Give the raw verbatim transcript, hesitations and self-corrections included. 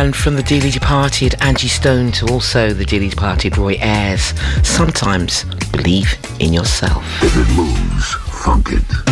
And from the dearly departed Angie Stone to also the dearly departed Roy Ayers, sometimes believe in yourself. If it moves, funk it.